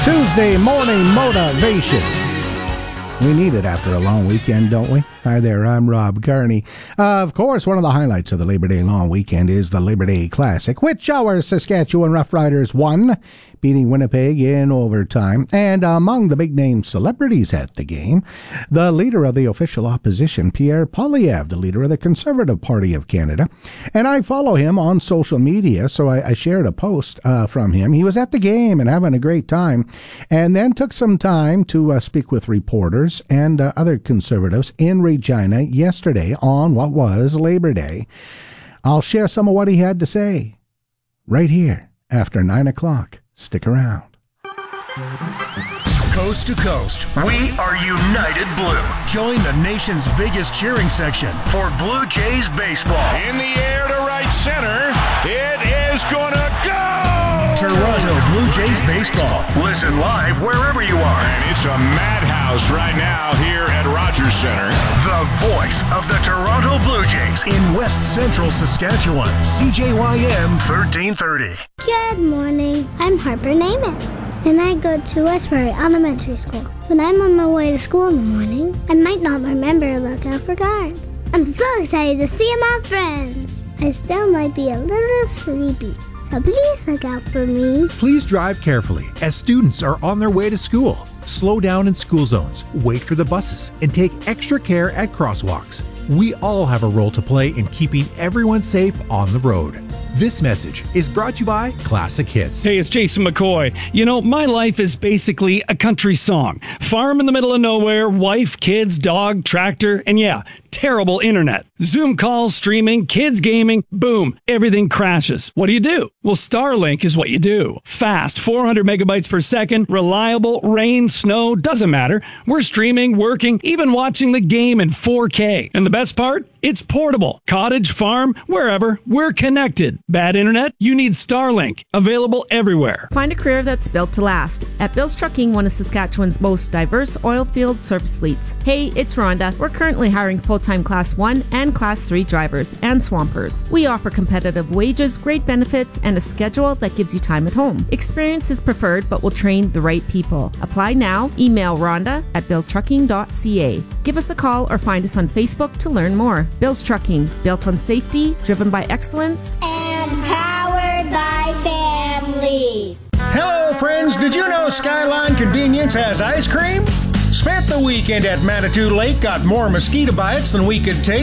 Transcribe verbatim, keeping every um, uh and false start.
Tuesday morning motivation. We need it after a long weekend, don't we? Hi there, I'm Rob Kearney. Uh, of course, one of the highlights of the Labor Day long weekend is the Labor Day Classic, which our Saskatchewan Roughriders won, beating Winnipeg in overtime. And among the big-name celebrities at the game, the leader of the official opposition, Pierre Poilievre, the leader of the Conservative Party of Canada. And I follow him on social media, so I, I shared a post uh, from him. He was at the game and having a great time, and then took some time to uh, speak with reporters and uh, other conservatives in Regina yesterday on what was Labor Day. I'll share some of what he had to say right here after nine o'clock. Stick around. Coast to coast, we are United Blue. Join the nation's biggest cheering section for Blue Jays baseball. In the air to right center, it is gonna go! Toronto Blue Jays baseball. Listen live wherever you are. And it's a madhouse right now here at Rogers Center. The voice of the Toronto Blue Jays in West Central Saskatchewan. C J Y M thirteen thirty. Good morning. I'm Harper Naiman, and I go to Westbury Elementary School. When I'm on my way to school in the morning, I might not remember to look out for guards. I'm so excited to see my friends. I still might be a little sleepy, so please look out for me. Please drive carefully as students are on their way to school. Slow down in school zones, wait for the buses, and take extra care at crosswalks. We all have a role to play in keeping everyone safe on the road. This message is brought to you by Classic Hits. Hey, it's Jason McCoy. You know, my life is basically a country song. Farm in the middle of nowhere, wife, kids, dog, tractor, and yeah, terrible internet. Zoom calls, streaming, kids gaming, boom, everything crashes. What do you do? Well, Starlink is what you do. Fast, four hundred megabytes per second, reliable, rain, snow, doesn't matter. We're streaming, working, even watching the game in four K. And the best part? It's portable. Cottage, farm, wherever, we're connected. Bad internet? You need Starlink. Available everywhere. Find a career that's built to last at Bill's Trucking, one of Saskatchewan's most diverse oil field service fleets. Hey, it's Rhonda. We're currently hiring full-time Class one and Class three drivers and swampers. We offer competitive wages, great benefits, and a schedule that gives you time at home. Experience is preferred, but we'll train the right people. Apply now. Email Rhonda at bills trucking dot c a. Give us a call or find us on Facebook to learn more. Bill's Trucking, built on safety, driven by excellence, And powered by families. Hello, friends. Did you know Skyline Convenience has ice cream? Spent the weekend at Manitou Lake, got more mosquito bites than we could take.